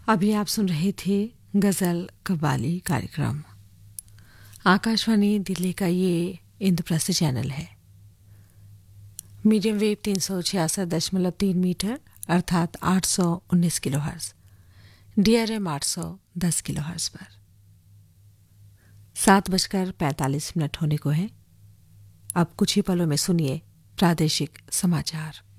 अभी आप सुन रहे थे गजल कव्वाली कार्यक्रम। आकाशवाणी दिल्ली का ये इंद्रप्रस्थ चैनल है। मीडियम वेव 366.3 मीटर अर्थात 819 किलोहर्ट्ज, DRM 810 किलोहर्ट्ज पर 7:45 होने को है। अब कुछ ही पलों में सुनिए प्रादेशिक समाचार।